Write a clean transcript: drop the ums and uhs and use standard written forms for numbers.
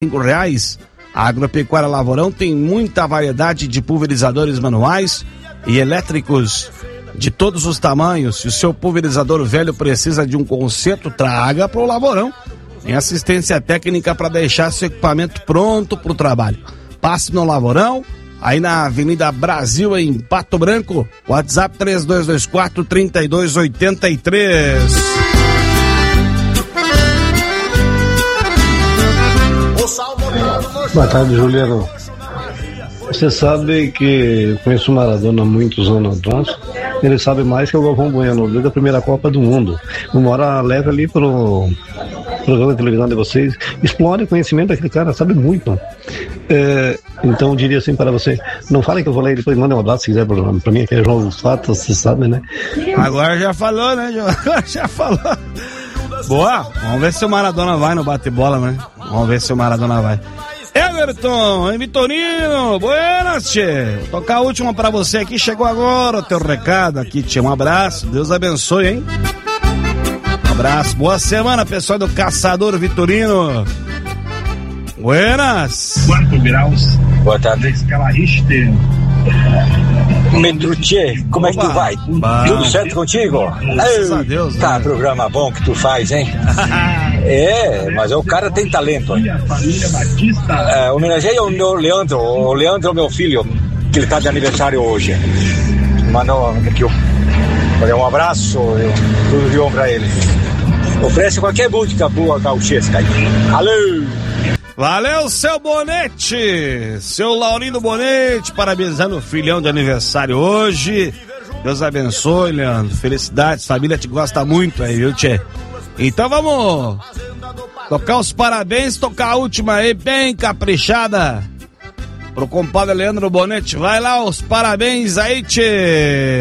R$5. A Agropecuária Lavourão tem muita variedade de pulverizadores manuais e elétricos de todos os tamanhos. Se o seu pulverizador velho precisa de um conserto, traga para o Lavourão. Tem assistência técnica para deixar seu equipamento pronto para o trabalho. Passe no Lavourão, aí na Avenida Brasil, em Pato Branco. WhatsApp 3224-3283. Boa tarde, Juliano. Você sabe que eu conheço o Maradona há muitos anos atrás. Ele sabe mais que o Galvão Bueno, desde a primeira Copa do Mundo. Uma hora leva ali pro programa de televisão de vocês. Explore o conhecimento daquele cara, sabe muito. Então eu diria assim para você, não fale que eu vou ler, depois manda um abraço se quiser pra mim, que é João Fatos, você sabe, né? Agora já falou, né, João? Agora já falou. Boa, vamos ver se o Maradona vai no bate-bola, né? Vamos ver se o Maradona vai. Everton, hein, Vitorino, buenas, tchê. Vou tocar a última pra você aqui, chegou agora o teu recado aqui, tchê. Um abraço, Deus abençoe, hein? Um abraço, boa semana, pessoal do Caçador Vitorino. Buenas. 4 graus. Boa tarde. Metrucê, como é que tu vai? Bom. Tudo certo contigo? Graças a Deus, tá, né? programa bom que tu faz, hein? Mas o cara tem talento, hein? Família Batista. Homenageei o Leandro é o meu filho, que ele tá de aniversário hoje. Mandou aqui um abraço, tudo de bom pra ele. Oferece qualquer música boa gauchesca aí. Alô! Valeu, seu Bonete, seu Laurindo Bonete, parabenizando o filhão de aniversário hoje. Deus abençoe, Leandro. Felicidades, família te gosta muito aí, viu, tchê? Então vamos tocar os parabéns, tocar a última aí, bem caprichada, pro compadre Leandro Bonete. Vai lá, os parabéns aí, tchê.